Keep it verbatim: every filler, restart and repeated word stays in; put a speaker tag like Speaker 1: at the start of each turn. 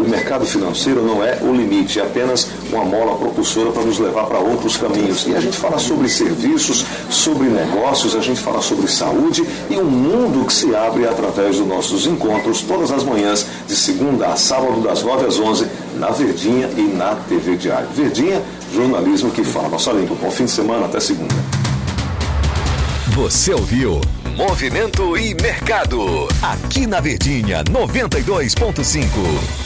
Speaker 1: o mercado financeiro não é o limite, é apenas uma mola propulsora para nos levar para outros caminhos. E a gente fala sobre serviços, sobre negócios, a gente fala sobre saúde e um mundo que se abre através dos nossos encontros todas as manhãs, de segunda a sábado, das nove às onze, na Verdinha e na T V Diário. Verdinha, jornalismo que fala. Nossa língua. Bom fim de semana, até segunda.
Speaker 2: Você ouviu Movimento e Mercado, aqui na Verdinha noventa e dois ponto cinco.